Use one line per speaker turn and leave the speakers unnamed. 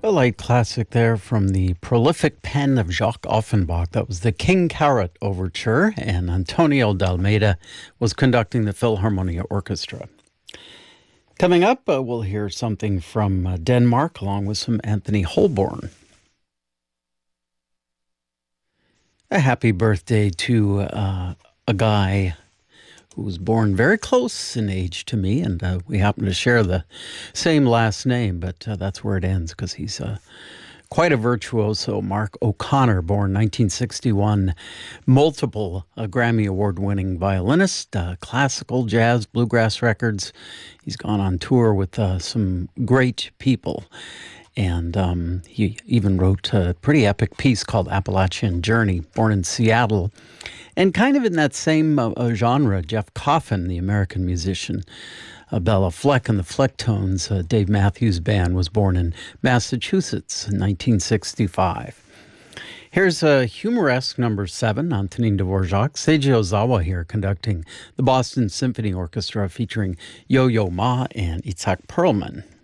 A light classic there from the prolific pen of Jacques Offenbach. That was the King Carrot Overture, and Antonio D'Almeida was conducting the Philharmonia Orchestra. Coming up, we'll hear something from Denmark, along with some Anthony Holborn. A happy birthday to a guy who was born very close in age to me, and we happen to share the same last name, but that's where it ends because he's quite a virtuoso. Mark O'Connor, born 1961, multiple Grammy Award-winning violinist, classical, jazz, bluegrass records. He's gone on tour with some great people. And he even wrote a pretty epic piece called Appalachian Journey, born in Seattle. And kind of in that same genre, Jeff Coffin, the American musician, Bella Fleck and the Flecktones, Dave Matthews Band, was born in Massachusetts in 1965. Here's a humoresque number 7, Antonin Dvorak. Seiji Ozawa here conducting the Boston Symphony Orchestra featuring Yo-Yo Ma and Itzhak Perlman.